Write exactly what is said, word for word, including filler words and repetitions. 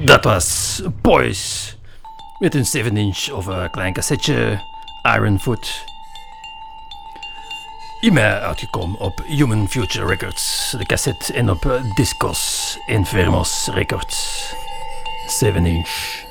Dat was Poise met een zeven inch of een klein cassetje, Ironfoot. Hiermee uitgekomen op Human Future Records, de cassette, en op Discos Infermos Records, zeven inch.